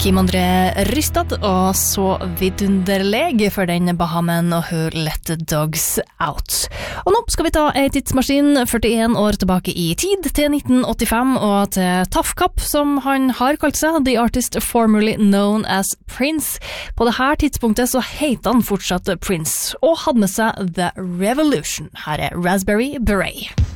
Kim André Rystad, og så vidunderlig for den Bahamen og hør Let the Dogs Out. Og nå skal vi ta en tidsmaskin 41 år tilbake i tid, til 1985, og til Tafkap, som han har kalt seg, the artist formerly known as Prince. På det her tidspunktet så heter han fortsatt Prince, og hadde med seg The Revolution. Her er Raspberry Beret.